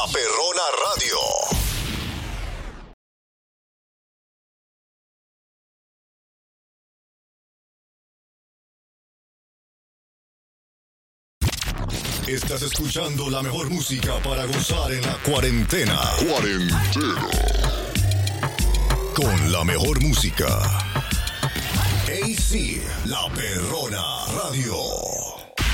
La Perrona Radio. Estás escuchando la mejor música para gozar en la cuarentena. Con la mejor música. AC, La Perrona Radio.